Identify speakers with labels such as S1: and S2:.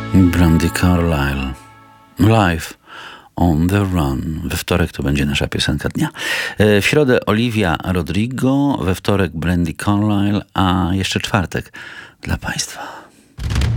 S1: Brandi Carlile, Life on the Run. We wtorek to będzie nasza piosenka dnia. W środę Olivia Rodrigo, we wtorek Brandi Carlile, a jeszcze czwartek dla Państwa.